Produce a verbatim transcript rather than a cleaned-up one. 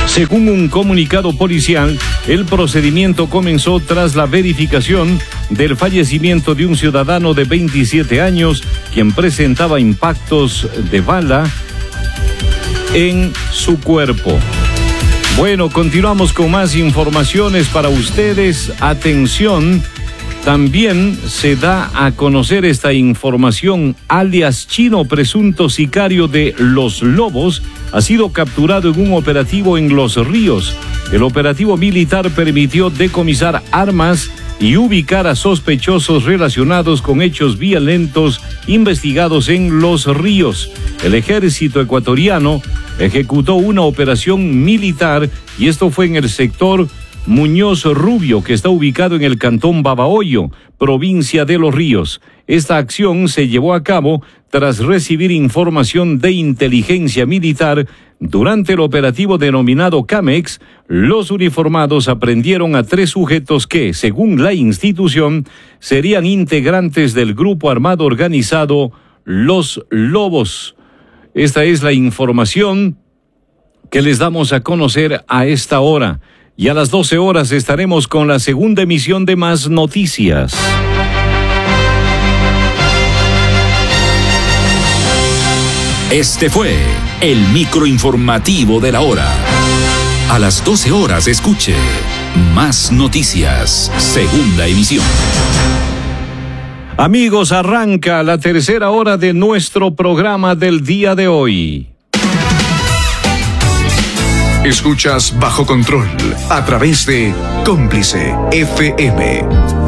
Según un comunicado policial, el procedimiento comenzó tras la verificación del fallecimiento de un ciudadano de veintisiete años, quien presentaba impactos de bala en su cuerpo. Bueno, continuamos con más informaciones para ustedes. Atención, también se da a conocer esta información. Alias Chino, presunto sicario de Los Lobos, ha sido capturado en un operativo en Los Ríos. El operativo militar permitió decomisar armas y ubicar a sospechosos relacionados con hechos violentos investigados en Los Ríos. El ejército ecuatoriano ejecutó una operación militar y esto fue en el sector Muñoz Rubio, que está ubicado en el cantón Babahoyo, provincia de Los Ríos. Esta acción se llevó a cabo tras recibir información de inteligencia militar. Durante el operativo denominado Camex, los uniformados aprendieron a tres sujetos que, según la institución, serían integrantes del grupo armado organizado Los Lobos. Esta es la información que les damos a conocer a esta hora. Y a las doce horas estaremos con la segunda emisión de Más Noticias. Este fue el microinformativo de la hora. A las doce horas escuche Más Noticias, segunda emisión. Amigos, arranca la tercera hora de nuestro programa del día de hoy. Escuchas Bajo Control a través de Cómplice F M.